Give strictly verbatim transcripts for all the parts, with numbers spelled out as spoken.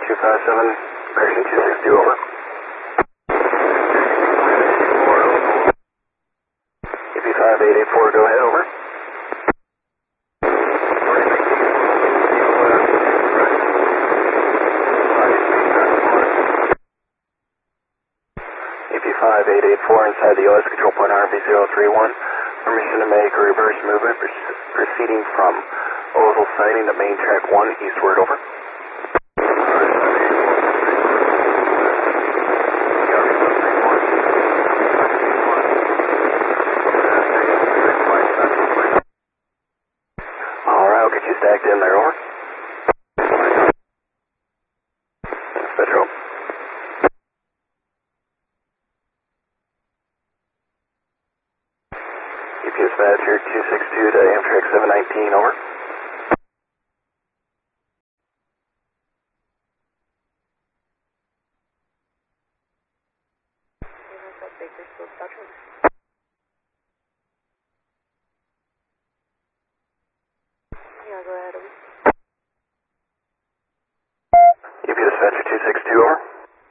two five seven, correction two six two, over. E P five eight eight four, go ahead, over. E P five eight eight four inside the O S control point R B zero three one. Permission to make a reverse movement proceeding from Oval sighting to main track one eastward, over. Alright, I'll get you stacked in there, over. Petro. U P S Badger two six two to Amtrak seven nineteen, over. Yeah, go ahead, over. U P S Badger two six two, over.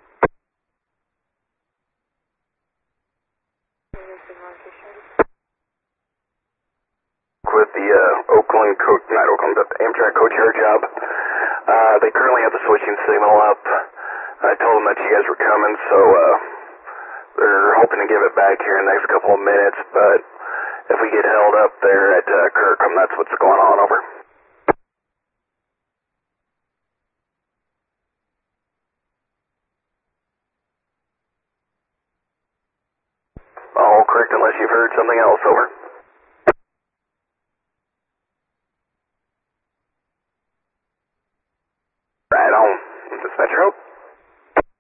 With the uh, Oakland, Co- not Oakland, but the Amtrak co-chair job. Uh, they currently have the switching signal up. I told them that you guys were coming, so uh, they're hoping to give it back here in the next couple of minutes, but if we get held up there at uh, Kirkham, that's what's going on, over. All correct unless you've heard something else, over.